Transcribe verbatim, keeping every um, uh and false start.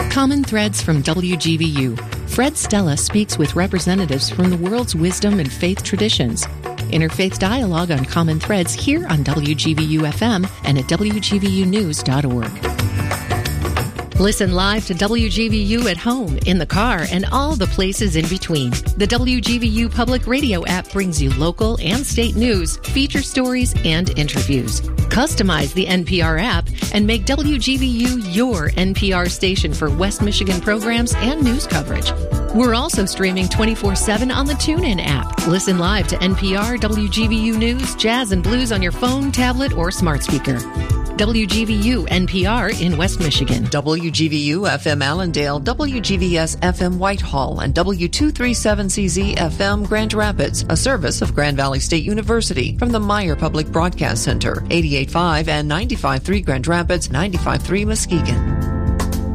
Common Threads from W G V U. Fred Stella speaks with representatives from the world's wisdom and faith traditions. Interfaith dialogue on Common Threads here on W G V U F M and at W G V U news dot org. Listen live to W G V U at home, in the car, and all the places in between. The W G V U Public Radio app brings you local and state news, feature stories, and interviews. Customize the N P R app and make W G V U your N P R station for West Michigan programs and news coverage. We're also streaming twenty-four seven on the TuneIn app. Listen live to N P R, W G V U News, Jazz, and Blues on your phone, tablet, or smart speaker. W G V U N P R in West Michigan. W G V U F M Allendale, W G V S F M Whitehall, and W two thirty-seven C Z F M Grand Rapids, a service of Grand Valley State University from the Meyer Public Broadcast Center, eighty-eight point five and ninety-five point three Grand Rapids, ninety-five point three Muskegon.